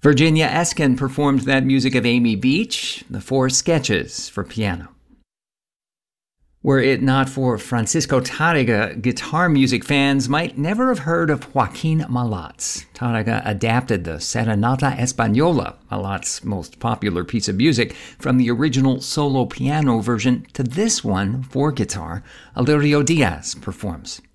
Virginia Eskin performed that music of Amy Beach, the Four Sketches for piano. Were it not for Francisco Tárrega, guitar music fans might never have heard of Joaquin Malats. Tárrega adapted the Serenata Española, Malats' most popular piece of music, from the original solo piano version to this one for guitar. Alirio Diaz performs.